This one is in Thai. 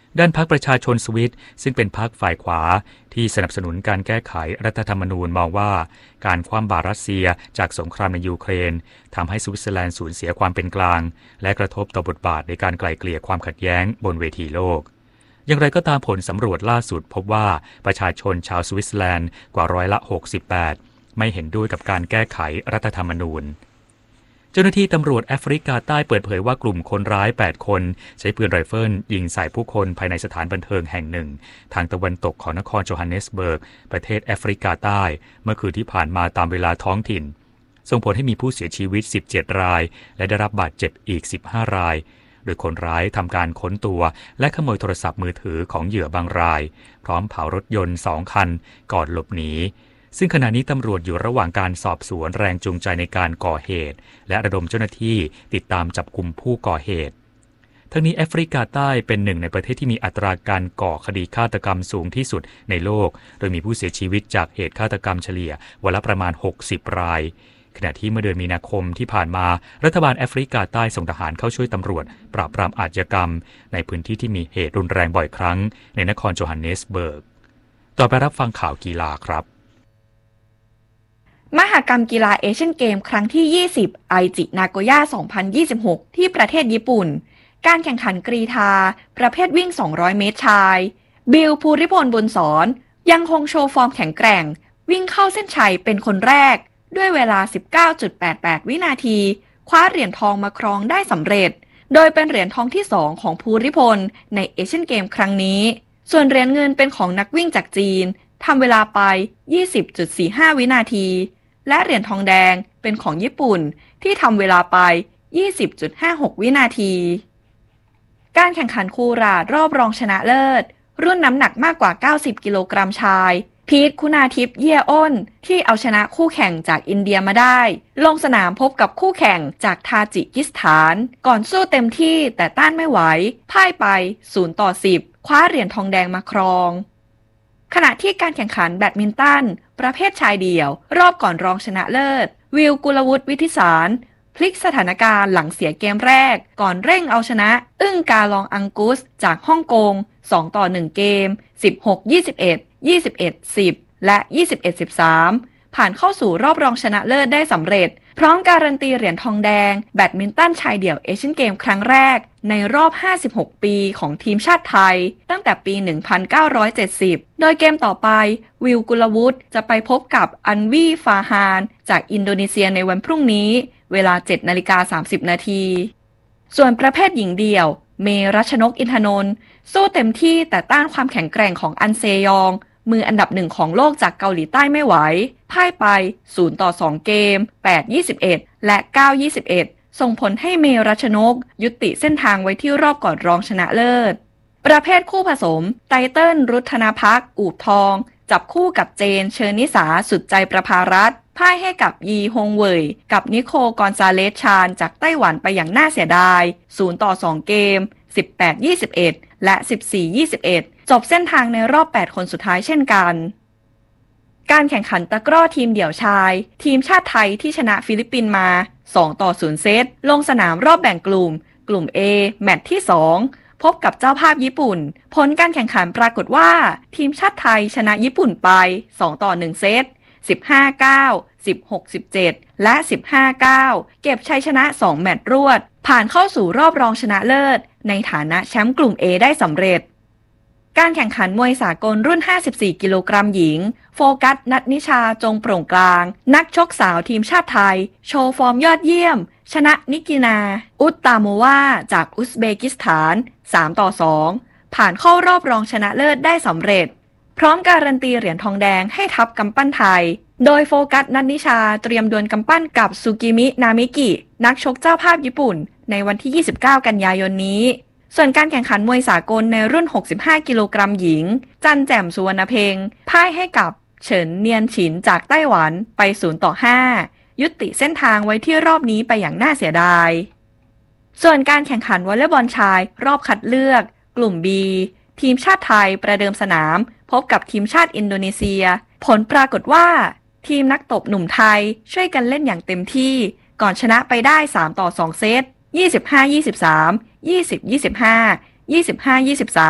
ด้านพรรคประชาชนสวิตซึ่งเป็นพรรคฝ่ายขวาที่สนับสนุนการแก้ไขรัฐธรรมนูญมองว่าการคว่ำบาตรรัสเซียจากสงครามในยูเครนทำให้สวิตเซอร์แลนด์สูญเสียความเป็นกลางและกระทบต่อบทบาทในการไกล่เกลี่ยความขัดแย้งบนเวทีโลกอย่างไรก็ตามผลสำรวจล่าสุดพบว่าประชาชนชาวสวิตเซอร์แลนด์กว่าร้อยละ68ไม่เห็นด้วยกับการแก้ไขรัฐธรรมนูญเจ้าหน้าที่ตำรวจแอฟริกาใต้เปิดเผยว่ากลุ่มคนร้าย8คนใช้ปืนไรเฟิลยิงใส่ผู้คนภายในสถานบันเทิงแห่งหนึ่งทางตะวันตกของนครโจฮันเนสเบิร์กประเทศแอฟริกาใต้เมื่อคืนที่ผ่านมาตามเวลาท้องถิ่นส่งผลให้มีผู้เสียชีวิต17รายและได้รับบาดเจ็บอีก15รายโดยคนร้ายทำการค้นตัวและขโมยโทรศัพท์มือถือของเหยื่อบางรายพร้อมเผารถยนต์2คันก่อนหลบหนีซึ่งขณะนี้ตำรวจอยู่ระหว่างการสอบสวนแรงจูงใจในการก่อเหตุและระดมเจ้าหน้าที่ติดตามจับกุมผู้ก่อเหตุทั้งนี้แอฟริกาใต้เป็นหนึ่งในประเทศที่มีอัตราการก่อคดีฆาตกรรมสูงที่สุดในโลกโดยมีผู้เสียชีวิตจากเหตุฆาตกรรมเฉลี่ยวันละประมาณ60รายขณะที่เมื่อเดือนมีนาคมที่ผ่านมารัฐบาลแอฟริกาใต้ส่งทหารเข้าช่วยตำรวจปราบปรามอาชญากรรมในพื้นที่ที่มีเหตุรุนแรงบ่อยครั้งในนครโจฮันเนสเบิร์กต่อไปรับฟังข่าวกีฬาครับมหกรรมกีฬาเอเชียนเกมครั้งที่20ไอจินาโกย่า2026ที่ประเทศญี่ปุ่นการแข่งขันกรีฑาประเภทวิ่ง200เมตรชายบิลภูริพลบุญสอนยังคงโชว์ฟอร์มแข็งแกร่งวิ่งเข้าเส้นชัยเป็นคนแรกด้วยเวลา 19.88 วินาทีคว้าเหรียญทองมาครองได้สำเร็จโดยเป็นเหรียญทองที่2ของภูริพลในเอเชียนเกมครั้งนี้ส่วนเหรียญเงินเป็นของนักวิ่งจากจีนทำเวลาไป 20.45 วินาทีและเหรียญทองแดงเป็นของญี่ปุ่นที่ทำเวลาไป 20.56 วินาทีการแข่งขันคูราดรอบรองชนะเลิศรุ่นน้ำหนักมากกว่า90กิโลกรัมชายพีทคุณาทิพย์เยี่ยอ้นที่เอาชนะคู่แข่งจากอินเดียมาได้ลงสนามพบกับคู่แข่งจากทาจิกิสถานก่อนสู้เต็มที่แต่ต้านไม่ไหวพ่ายไป0-10คว้าเหรียญทองแดงมาครองขณะที่การแข่งขันแบดมินตันประเภทชายเดี่ยวรอบก่อนรองชนะเลิศวิลกุลวุฒิวิทิสารพลิกสถานการณ์หลังเสียเกมแรกก่อนเร่งเอาชนะอึ้งกาลองอังกุสจากฮ่องกง2-1เกม16-21 21-10 และ 21-13 ผ่านเข้าสู่รอบรองชนะเลิศได้สำเร็จพร้อมการันตีเหรียญทองแดงแบดมินตันชายเดี่ยวเอเชียนเกมครั้งแรกในรอบ56ปีของทีมชาติไทยตั้งแต่ปี1970โดยเกมต่อไปวิลกุลวุฒิจะไปพบกับอันวีฟาฮานจากอินโดนีเซียในวันพรุ่งนี้เวลา 7:30 นาทีส่วนประเภทหญิงเดี่ยวเมรัชนกอินทนนท์สู้เต็มที่แต่ต้านความแข็งแกร่งของอันเซยองมืออันดับ1ของโลกจากเกาหลีใต้ไม่ไหวพ่ายไป0-2เกม8-21 และ 9-21 ส่งผลให้เมรัชนกยุติเส้นทางไว้ที่รอบก่อนรองชนะเลิศประเภทคู่ผสมไตเติ้ลรุทธนภักดิ์อูบทองจับคู่กับเจนเชิญนิสาสุดใจประภารัตน์พ่ายให้กับยีฮงเว่ยกับนิโคลกอนซาเลสชานจากไต้หวันไปอย่างน่าเสียดาย0-2เกม18-21 และ 14-21 จบเส้นทางในรอบ8คนสุดท้ายเช่นกันการแข่งขันตะกร้อทีมเดี่ยวชายทีมชาติไทยที่ชนะฟิลิปปินส์มา2-0เซตลงสนามรอบแบ่งกลุ่ม A แมตช์ที่2พบกับเจ้าภาพญี่ปุ่นผลการแข่งขันปรากฏว่าทีมชาติไทยชนะญี่ปุ่นไป2-1เซต15-9 16-17 และ 15-9 เก็บชัยชนะ2แมตช์รวดผ่านเข้าสู่รอบรองชนะเลิศในฐานะแชมป์กลุ่ม A ได้สำเร็จการแข่งขันมวยสากลรุ่น54กิโลกรัมหญิงโฟกัสนัทนิชาจงโปร่งกลางนักชกสาวทีมชาติไทยโชว์ฟอร์มยอดเยี่ยมชนะนิกินาอุตตาโมวาจากอุซเบกิสถาน3-2ผ่านเข้ารอบรองชนะเลิศได้สำเร็จพร้อมการันตีเหรียญทองแดงให้ทัพกำปั้นไทยโดยโฟกัสนัทนิชาเตรียมดวลกำปั้นกับซูกิมินามิกินักชกเจ้าภาพญี่ปุ่นในวันที่29กันยายนนี้ส่วนการแข่งขันมวยสากลในรุ่น65กิโลกรัมหญิงจันแจ่มสุวรรณเพ็งพ่ายให้กับเฉินเนียนฉินจากไต้หวันไป0-5ยุติเส้นทางไว้ที่รอบนี้ไปอย่างน่าเสียดายส่วนการแข่งขันวอลเลย์บอลชายรอบคัดเลือกกลุ่ม B ทีมชาติไทยประเดิมสนามพบกับทีมชาติอินโดนีเซียผลปรากฏว่าทีมนักตบหนุ่มไทยช่วยกันเล่นอย่างเต็มที่ก่อนชนะไปได้3-2เซต25-23 20-25 25-23